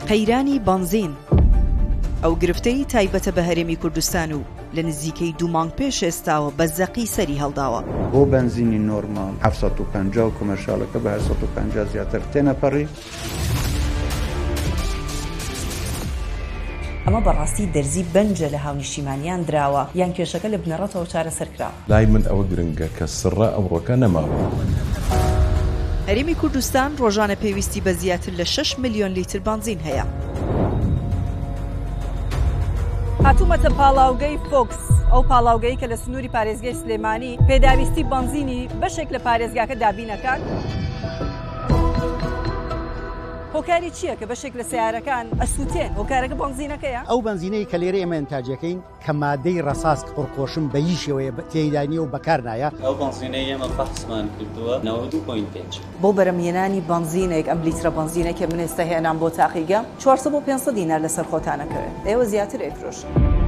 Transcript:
قەیرانی بنزین ئەو گرفتەی تایبەتە بە هەرێمی کوردستان و لە نزیکەی 2 مانگ پێش ئێستاوە بە زەقی سەری هەڵداوە. بۆ بنزینی نۆرمال 750 و کۆمەرشیالەکە بە 850 زیاتر تێنەپەڕی. ئەمە بەڕاستی دەرزی بەنجە لە هاونیشتیمانیان دراوە یان کێشەکە لە بنەڕەتەوە چارەسەرکراوە. لای من ئەوە گرنگە کە سڕە ئەوڕۆکە نەماوە. هەرێمی کوردستان ڕۆژانە پێویستی بە زیاتر لە 6 ملیۆن لیتر بنزین هەیە. هاتوومەتە پاڵاوگەی فۆکس، ئەو پاڵاوگەی کە لە سنووری پارێزگای سلێمانی پێداویستی بنزینی بەشێک لە پارێزگاکە دابینەکان. هۆکاری چییە کە بەشێک لە سیارەکان ئەسووتێن؟ هۆکارەکە بنزینەکەیە؟ ئەو بنزینەی کە لێرە ئێمە ئەنتاجەکەین کە مادەی ڕەساس پڕخۆشم بە هیچ شێوەیە تێیدانی و بەکار نایە. ئەو بنزینەی ئێمە بەحسمان کردووە 92.5 بۆ بەرەمهێنانی بنزینێک ئەم لیترە بنزینێکە من ئێستا هێنام بۆ تاقیگە 400 بۆ 500 دینار لەسەر خۆتانەکەوێت. ئێوە زیاتر ئەیفرۆشن.